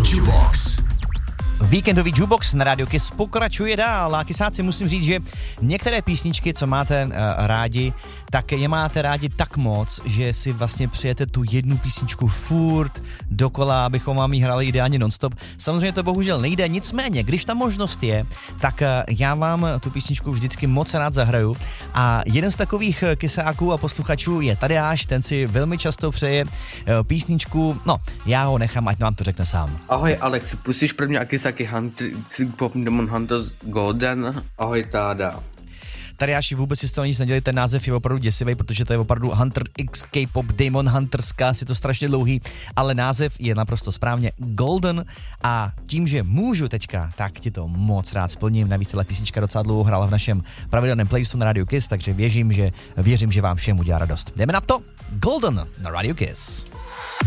Jukebox. Víkendový Jukebox na Radio Kiss pokračuje dál a kysáci musím říct, že některé písničky, co máte rádi, tak je máte rádi tak moc, že si vlastně přijete tu jednu písničku furt dokola, abychom vám ji hrali ideálně nonstop. Samozřejmě to bohužel nejde, nicméně, když ta možnost je, tak já vám tu písničku vždycky moc rád zahraju a jeden z takových kysáků a posluchačů je Tadeáš, ten si velmi často přeje písničku, no, já ho nechám, ať nám to řekne sám. Ahoj Alex, pustíš pro mě jaký Hunter, Pop Demon Hunters Golden? Ahoj Táda. Tadeáši, vůbec si z toho nic nedělej, ten název je opravdu děsivý, protože to je opravdu Hunter X K-pop Demon Hunters, je to strašně dlouhý, ale název je naprosto správně Golden a tím, že můžu teďka, tak ti to moc rád splním. Navíc celá písnička docela dlouho hrála v našem pravidelném playlistu na Radio Kiss, takže věřím, že vám všem udělá radost. Jdeme na to, Golden na Radio Kiss.